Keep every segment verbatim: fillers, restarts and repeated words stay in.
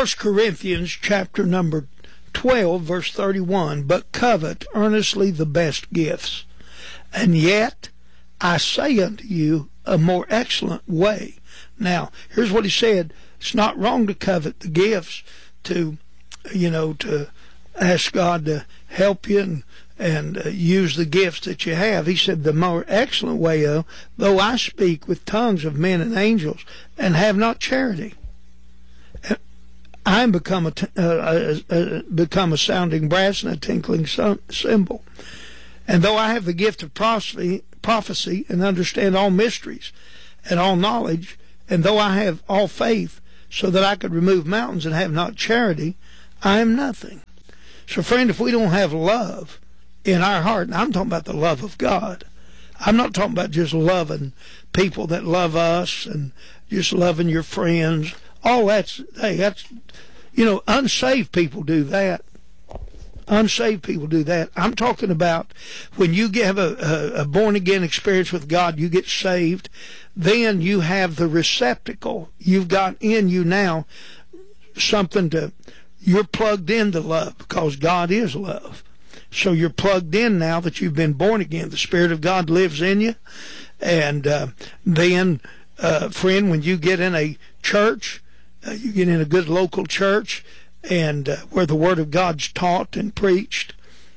First Corinthians chapter number twelve, verse thirty-one, but covet earnestly the best gifts. And yet I say unto you a more excellent way. Now, here's what he said. It's not wrong to covet the gifts, to, you know, to ask God to help you and, and uh, use the gifts that you have. He said the more excellent way, though, though I speak with tongues of men and angels and have not charity, I am become a, uh, uh, uh, become a sounding brass and a tinkling cymbal. And though I have the gift of prophecy, prophecy and understand all mysteries and all knowledge, and though I have all faith so that I could remove mountains and have not charity, I am nothing. So, friend, if we don't have love in our heart, and I'm talking about the love of God, I'm not talking about just loving people that love us and just loving your friends. All that's, hey, that's, you know, unsaved people do that. Unsaved people do that. I'm talking about when you have a, a, a born-again experience with God, you get saved, then you have the receptacle. You've got in you now something to, you're plugged into love because God is love. So you're plugged in now that you've been born again. The Spirit of God lives in you. And uh, then, uh, friend, when you get in a church, uh, you get in a good local church, and uh, where the Word of God's taught and preached,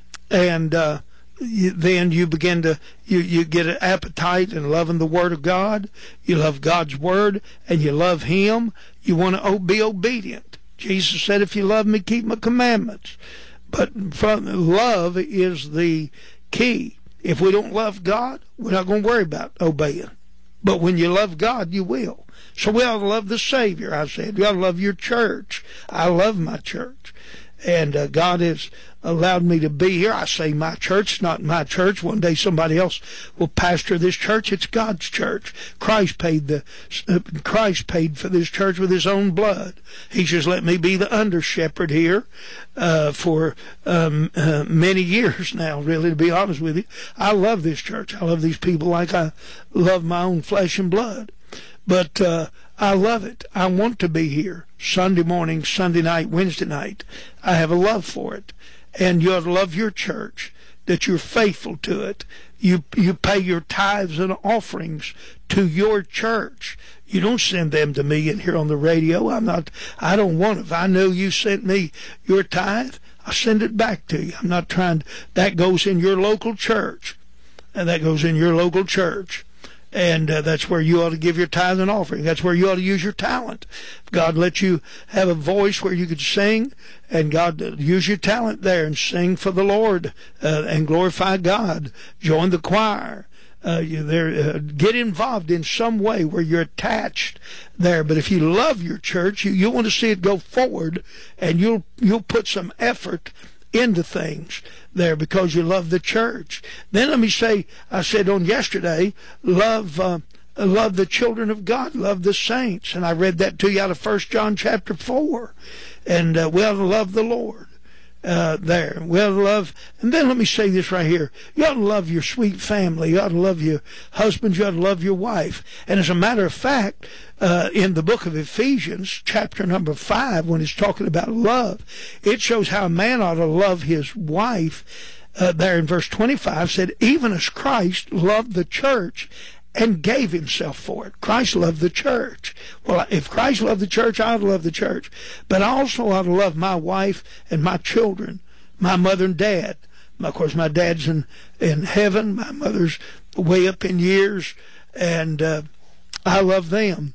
and uh, you, then you begin to, you, you get an appetite in loving the Word of God. You love God's Word, and you love Him. You want to be obedient. Jesus said, if you love me, keep my commandments. But from, love is the key. If we don't love God, we're not going to worry about obeying. But when you love God, you will. So we ought to love the Savior, I said. We ought to love your church. I love my church. And uh, God has allowed me to be here. I say my church, it's not my church. One day somebody else will pastor this church. It's God's church. Christ paid the uh, Christ paid for this church with His own blood. He just let me be the under shepherd here uh, for um, uh, many years now, really, to be honest with you. I love this church. I love these people like I love my own flesh and blood. But uh, I love it. I want to be here Sunday morning, Sunday night, Wednesday night. I have a love for it. And you ought to love your church, that you're faithful to it. You you pay your tithes and offerings to your church. You don't send them to me and here on the radio. I'm not, I don't want it. If I know you sent me your tithe, I'll send it back to you. I'm not trying, that goes in your local church. And that goes in your local church. And uh, that's where you ought to give your tithe and offering. That's where you ought to use your talent. If God let you have a voice where you could sing, and God uh, use your talent there and sing for the Lord uh, and glorify God. Join the choir. Uh, you there, uh, get involved in some way where you're attached there. But if you love your church, you, you want to see it go forward, and you'll you'll put some effort into things there because you love the church. Then let me say, I said on yesterday, love uh, love the children of God, love the saints. And I read that to you out of First John chapter four. And uh, we ought to love the Lord uh, there. We ought to love, and then let me say this right here. You ought to love your sweet family. You ought to love your husband. You ought to love your wife. And as a matter of fact, Uh, in the book of Ephesians, chapter number five, when it's talking about love, it shows how a man ought to love his wife. Uh, there in verse twenty-five said, even as Christ loved the church and gave himself for it. Christ loved the church. Well, if Christ loved the church, I ought to love the church. But I also ought to love my wife and my children, my mother and dad. Of course, my dad's in, in heaven. My mother's way up in years. And uh, I love them.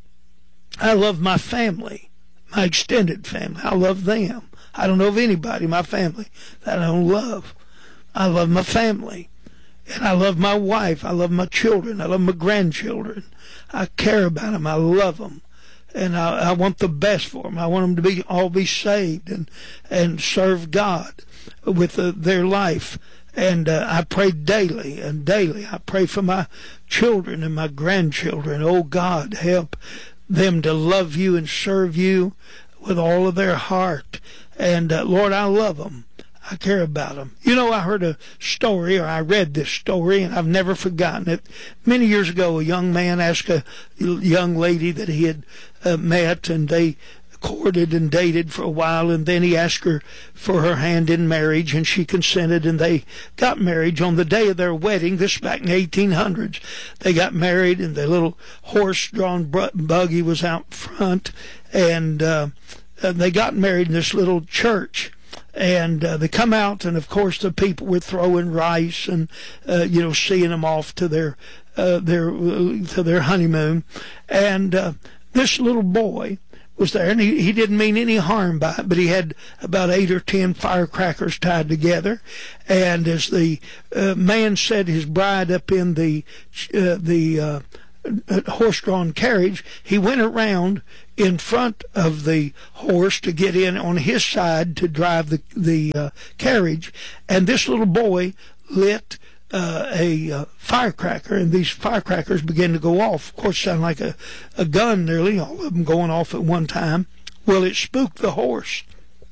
I love my family, my extended family. I love them. I don't know of anybody in my family that I don't love. I love my family. And I love my wife. I love my children. I love my grandchildren. I care about them. I love them. And I, I want the best for them. I want them to be all be saved and, and serve God with uh, their life. And uh, I pray daily and daily. I pray for my children and my grandchildren. Oh, God, help them to love you and serve you with all of their heart. And uh, Lord, I love them. I care about them. You know, I heard a story, or I read this story, and I've never forgotten it. Many years ago, a young man asked a young lady that he had uh, met, and they courted and dated for a while, and then he asked her for her hand in marriage, and she consented, and they got married on the day of their wedding. This back in the eighteen hundreds. They got married, and the little horse-drawn buggy was out front, and uh, they got married in this little church. And uh, they come out, and of course the people were throwing rice and uh, you know, seeing them off to their uh, their uh, to their honeymoon. And uh, this little boy was there, and he, he didn't mean any harm by it, but he had about eight or ten firecrackers tied together. And as the uh, man set his bride up in the uh, the uh, horse-drawn carriage, he went around in front of the horse to get in on his side to drive the the uh, carriage, and this little boy lit uh, a uh, firecracker, and these firecrackers began to go off. Of course, sound like a, a gun nearly, all of them going off at one time. Well, it spooked the horse,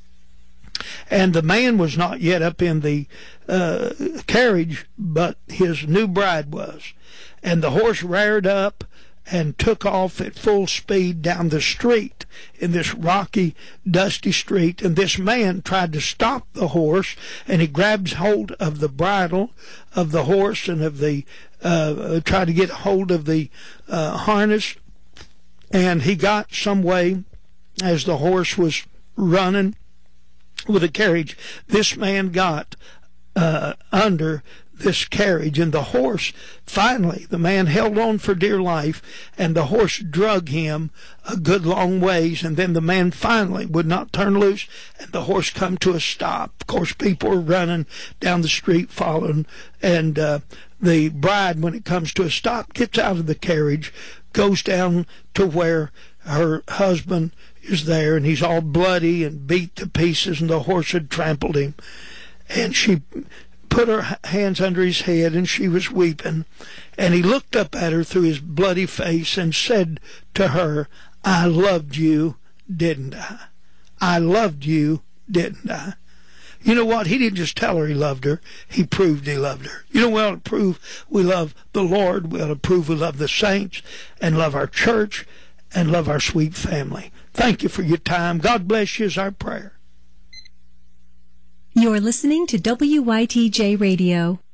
and the man was not yet up in the uh, carriage, but his new bride was. And the horse reared up and took off at full speed down the street, in this rocky, dusty street. And this man tried to stop the horse, and he grabs hold of the bridle of the horse and of the uh, tried to get hold of the uh, harness. And he got some way, as the horse was running with the carriage, this man got uh, under this carriage, and the horse, finally, the man held on for dear life, and the horse drug him a good long ways, and then the man finally would not turn loose, and the horse come to a stop. Of course, people were running down the street following, and uh, the bride, when it comes to a stop, gets out of the carriage, goes down to where her husband is there, and he's all bloody and beat to pieces, and the horse had trampled him. And she put her hands under his head, and she was weeping. And he looked up at her through his bloody face and said to her, "I loved you, didn't I? I loved you, didn't I?" You know what? He didn't just tell her he loved her. He proved he loved her. You know, we ought to prove we love the Lord. We ought to prove we love the saints and love our church and love our sweet family. Thank you for your time. God bless you is our prayer. You're listening to W Y T J Radio.